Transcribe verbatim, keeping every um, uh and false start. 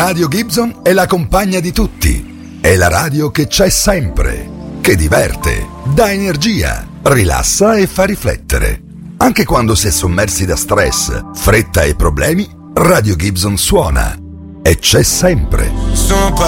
Radio Gibson è la compagna di tutti. È la radio che c'è sempre, che diverte, dà energia, rilassa e fa riflettere. Anche quando si è sommersi da stress, fretta e problemi, Radio Gibson suona e c'è sempre. Sono